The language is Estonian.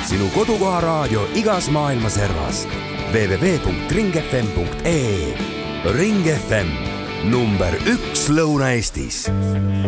Sinu kodukoha raadio igas maailma servas. www.ringfm.ee. Ring FM, number 1 Lõuna-Eestis.